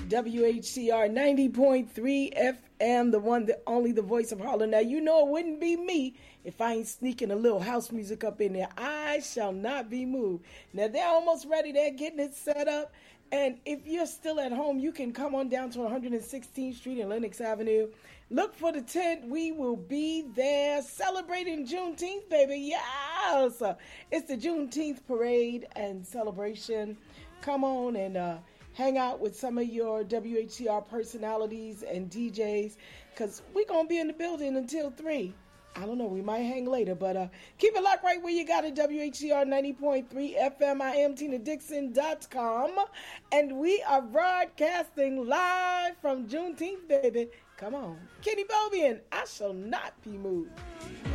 WHCR 90.3 FM, the one, the only, the voice of Harlem. Now, you know it wouldn't be me if I ain't sneaking a little house music up in there. I shall not be moved. Now, they're almost ready. They're getting it set up. And if you're still at home, you can come on down to 116th Street and Lenox Avenue. Look for the tent. We will be there celebrating Juneteenth, baby. Yes! It's the Juneteenth parade and celebration. Come on and hang out with some of your WHCR personalities and DJs, because we're going to be in the building until 3. I don't know, we might hang later, but keep it locked right where you got it, WHCR 90.3 FM. I am TinaDixon.com, and we are broadcasting live from Juneteenth, baby. Come on. Kenny Bobian, I shall not be moved.